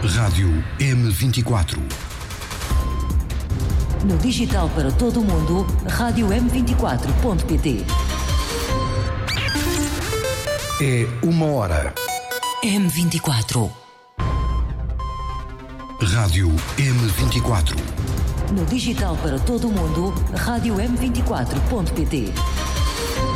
Rádio M24. No digital para todo o mundo, rádio M24.pt. É 1 hora. M24. Rádio M24. No digital para todo o mundo, rádio M24.pt.